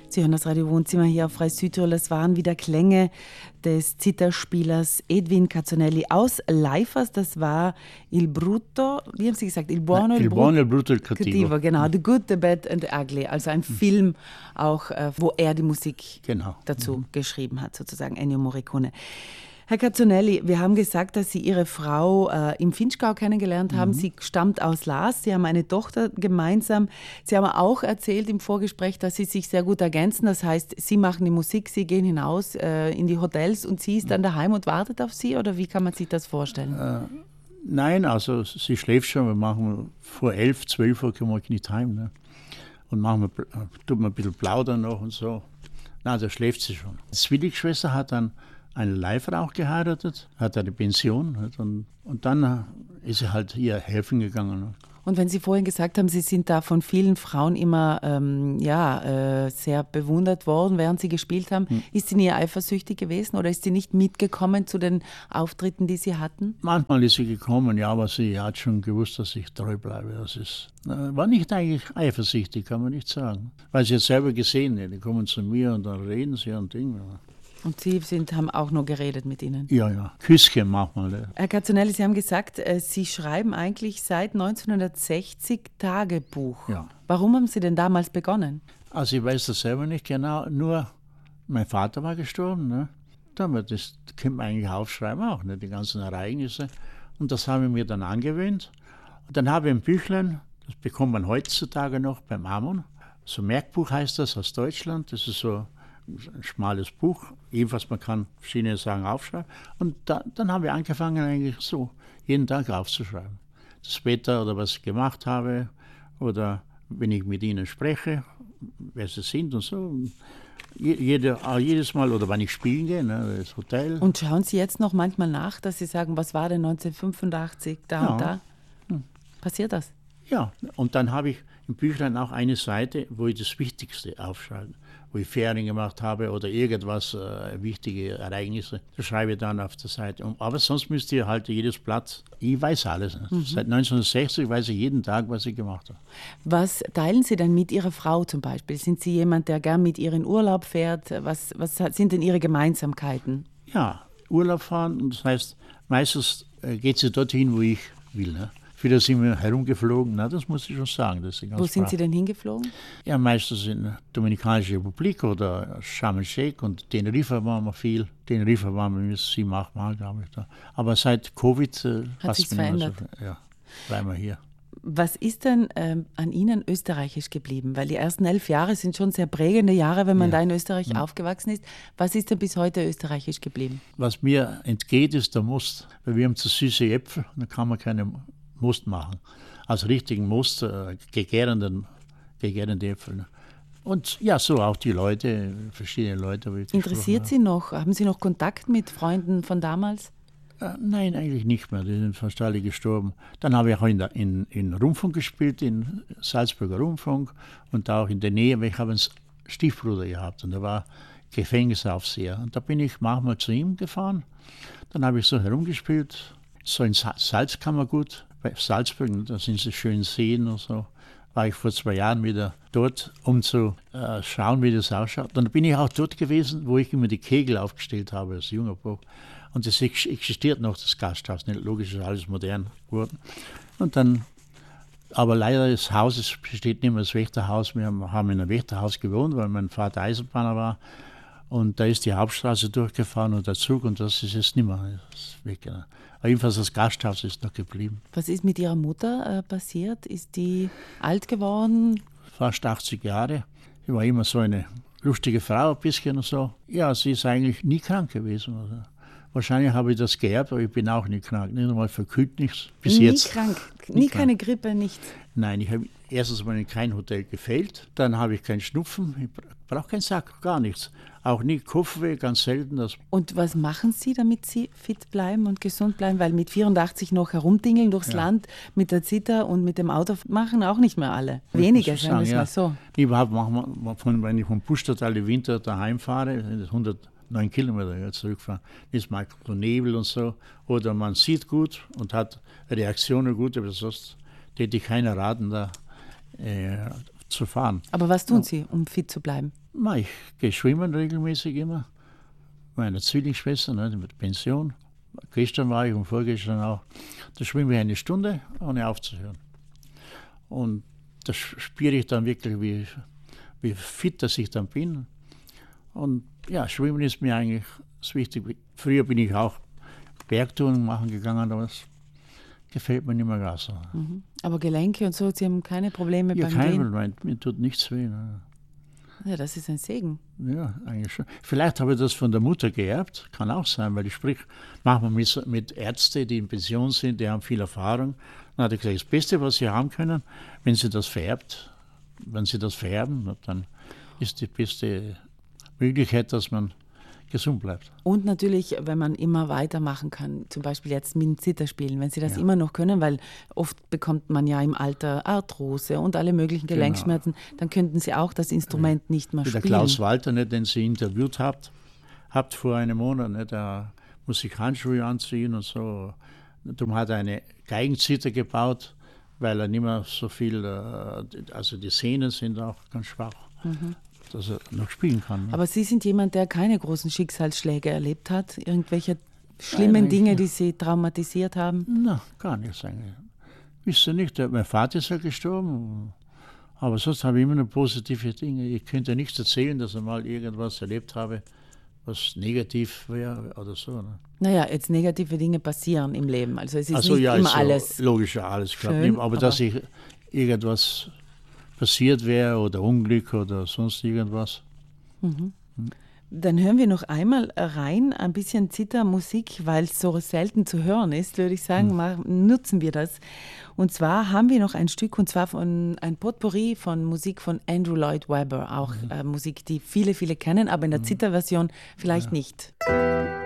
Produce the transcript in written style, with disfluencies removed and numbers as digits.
Sie hören das Radio Wohnzimmer hier auf Freie Südtirol. Es waren wieder Klänge des Zitherspielers Edwin Cazzonelli aus Leifers. Das war Il Brutto, wie haben Sie gesagt? Il Buono, Il Brutto, il Cattivo. Genau, The Good, The Bad and the Ugly. Also ein Film auch, wo er die Musik dazu geschrieben hat, sozusagen Ennio Morricone. Herr Cazzonelli, wir haben gesagt, dass Sie Ihre Frau im Vinschgau kennengelernt haben. Sie stammt aus Laas, Sie haben eine Tochter gemeinsam. Sie haben auch erzählt im Vorgespräch, dass Sie sich sehr gut ergänzen. Das heißt, Sie machen die Musik, Sie gehen hinaus in die Hotels und sie ist dann daheim und wartet auf Sie? Oder wie kann man sich das vorstellen? Nein, also sie schläft schon. Wir machen vor 11, 12 Uhr kommen wir nicht heim. Ne? Und tut man ein bisschen plaudern noch und so. Na, da schläft sie schon. Die Zwillingsschwester hat dann eine Leihfrau geheiratet, hat eine Pension und dann ist sie halt ihr helfen gegangen. Und wenn Sie vorhin gesagt haben, Sie sind da von vielen Frauen immer sehr bewundert worden, während Sie gespielt haben, ist sie nie eifersüchtig gewesen oder ist sie nicht mitgekommen zu den Auftritten, die Sie hatten? Manchmal ist sie gekommen, ja, aber sie hat schon gewusst, dass ich treu bleibe. War nicht eigentlich eifersüchtig, kann man nicht sagen. Weil sie hat selber gesehen, die kommen zu mir und dann reden sie und Dinge. Und Sie haben auch noch geredet mit Ihnen? Ja, Küsschen manchmal. Herr Cazzonelli, Sie haben gesagt, Sie schreiben eigentlich seit 1960 Tagebuch. Ja. Warum haben Sie denn damals begonnen? Also ich weiß das selber nicht genau, nur mein Vater war gestorben. Ne? Das könnte man eigentlich aufschreiben auch, ne? Die ganzen Ereignisse. Und das habe ich mir dann angewöhnt. Und dann habe ich ein Büchlein, das bekommt man heutzutage noch beim Amon. So Merkbuch heißt das aus Deutschland, das ist so ein schmales Buch, jedenfalls man kann verschiedene Sachen aufschreiben. Und dann haben wir angefangen eigentlich so, jeden Tag aufzuschreiben. Das Wetter oder was ich gemacht habe oder wenn ich mit ihnen spreche, wer sie sind und so. Jedes Mal oder wenn ich spielen gehe, ne, das Hotel. Und schauen Sie jetzt noch manchmal nach, dass Sie sagen, was war denn 1985 da und da? Passiert das? Ja, und dann habe ich im Büchlein auch eine Seite, wo ich das Wichtigste aufschreibe. Wo ich Ferien gemacht habe oder irgendwas, wichtige Ereignisse, das schreibe ich dann auf der Seite. Aber sonst müsst ihr halt jedes Blatt, ich weiß alles. Seit 1960 weiß ich jeden Tag, was ich gemacht habe. Was teilen Sie denn mit Ihrer Frau zum Beispiel? Sind Sie jemand, der gern mit ihr in Urlaub fährt? Was sind denn Ihre Gemeinsamkeiten? Ja, Urlaub fahren, und das heißt, meistens geht sie dorthin, wo ich will. Ne? Viele sind wir herumgeflogen, das muss ich schon sagen. Das ist Wo sind Sie denn hingeflogen? Ja, meistens in der Dominikanische Republik oder Sharm el-Sheikh und Teneriffa waren wir viel. Teneriffa waren wir 7, 8 Mal, glaube ich. Da. Aber seit Covid hat sich verändert. Bleiben wir hier. Was ist denn an Ihnen österreichisch geblieben? Weil die ersten 11 Jahre sind schon sehr prägende Jahre, wenn man da in Österreich aufgewachsen ist. Was ist denn bis heute österreichisch geblieben? Was mir entgeht, ist der Most. Weil wir haben zu süße Äpfel, da kann man keine Most machen. Also richtigen Most, gegärende Äpfel. Und ja, so auch die Leute, verschiedene Leute. Interessiert Sie noch? Haben Sie noch Kontakt mit Freunden von damals? Nein, eigentlich nicht mehr. Die sind fast alle gestorben. Dann habe ich auch in Rundfunk gespielt, in Salzburger Rundfunk und auch in der Nähe, weil ich habe einen Stiefbruder gehabt und der war Gefängnisaufseher. Und da bin ich manchmal zu ihm gefahren. Dann habe ich so herumgespielt, so in Salzkammergut. Bei Salzburg, da sind so schöne Seen und so, war ich vor 2 Jahren wieder dort, um zu schauen, wie das ausschaut. Dann bin ich auch dort gewesen, wo ich immer die Kegel aufgestellt habe als junger Bub. Und das existiert noch, das Gasthaus. Logisch ist alles modern geworden. Und dann, aber leider das Haus besteht nicht mehr das Wächterhaus. Wir haben in einem Wächterhaus gewohnt, weil mein Vater Eisenbahner war. Und da ist die Hauptstraße durchgefahren und der Zug und das ist jetzt nicht mehr. Das ist weg, ja. Aber jedenfalls das Gasthaus ist noch geblieben. Was ist mit Ihrer Mutter passiert? Ist die alt geworden? Fast 80 Jahre. Sie war immer so eine lustige Frau, ein bisschen und so. Ja, sie ist eigentlich nie krank gewesen. Also. Wahrscheinlich habe ich das geerbt, aber ich bin auch nie krank. Nicht einmal verkühlt, nichts. Bis nie jetzt. Krank? Nie keine Grippe, nichts? Nein, ich habe erstens mal in kein Hotel gefehlt. Dann habe ich keinen Schnupfen. Ich brauche keinen Sack, gar nichts. Auch nie Kopfweh, ganz selten. Und was machen Sie, damit Sie fit bleiben und gesund bleiben? Weil mit 84 noch herumdingeln durchs Land mit der Zither und mit dem Auto machen auch nicht mehr alle. Wenige, sagen wir es mal so. Überhaupt machen wir, wenn ich vom Pustertal im Winter daheim fahre, 109 Kilometer zurückfahren, ist mal so Nebel und so. Oder man sieht gut und hat Reaktionen gut, aber sonst hätte ich keiner raten, da zu fahren. Aber was tun Sie, um fit zu bleiben? Ich gehe schwimmen regelmäßig immer. Meine Zwillingsschwester, ne, mit Pension. Gestern war ich und vorgestern auch. Da schwimme ich 1 Stunde, ohne aufzuhören. Und da spüre ich dann wirklich, wie fit dass ich dann bin. Und ja, Schwimmen ist mir eigentlich das Wichtige. Früher bin ich auch Bergtouren machen gegangen, aber das gefällt mir nicht mehr gar so. Mhm. Aber Gelenke und so, Sie haben keine Probleme beim Gehen? Ja, kein Problem, mir tut nichts weh. Ne. Ja, das ist ein Segen. Ja, eigentlich schon. Vielleicht habe ich das von der Mutter geerbt, kann auch sein, weil ich sprich manchmal mit Ärzten, die in Pension sind, die haben viel Erfahrung. Dann hat er gesagt, das Beste, was sie haben können, wenn sie das vererben, dann ist die beste Möglichkeit, dass man gesund bleibt. Und natürlich, wenn man immer weitermachen kann, zum Beispiel jetzt mit dem Zitherspielen, wenn Sie das immer noch können, weil oft bekommt man ja im Alter Arthrose und alle möglichen Gelenkschmerzen, dann könnten Sie auch das Instrument nicht mehr spielen. Der Klaus Walter, nicht, den Sie interviewt habt vor einem Monat, nicht, der muss sich Handschuhe anziehen und so. Darum hat er eine Geigenzither gebaut, weil er nicht mehr so viel, also die Sehnen sind auch ganz schwach. Dass er noch spielen kann. Ne? Aber Sie sind jemand, der keine großen Schicksalsschläge erlebt hat? Irgendwelche schlimmen Dinge, die Sie traumatisiert haben? Na, gar nichts eigentlich. Wisst ihr nicht, mein Vater ist ja gestorben, aber sonst habe ich immer nur positive Dinge. Ich könnte nichts erzählen, dass ich mal irgendwas erlebt habe, was negativ wäre oder so. Ne? Naja, jetzt negative Dinge passieren im Leben, also es ist nicht immer alles logisch, alles schön, aber dass ich irgendwas passiert wäre oder Unglück oder sonst irgendwas. Dann hören wir noch einmal rein, ein bisschen Zithermusik, weil es so selten zu hören ist, würde ich sagen, nutzen wir das. Und zwar haben wir noch ein Stück, und zwar von ein Potpourri von Musik von Andrew Lloyd Webber, auch Musik, die viele kennen, aber in der Zitherversion vielleicht nicht.